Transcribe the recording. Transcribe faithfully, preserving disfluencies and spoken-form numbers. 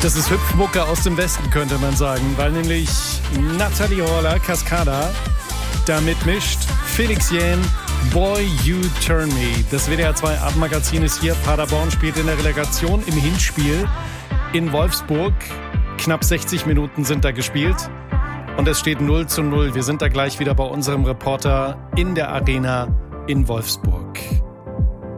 Das ist Hüpfmucke aus dem Westen, könnte man sagen, weil nämlich Nathalie Horler, Cascada, da mitmischt. Felix Jähn, Boy You Turn Me. Das W D R zwei Abendmagazin ist hier. Paderborn spielt in der Relegation im Hinspiel in Wolfsburg. Knapp sechzig Minuten sind da gespielt. Und es steht null zu null. Wir sind da gleich wieder bei unserem Reporter in der Arena in Wolfsburg.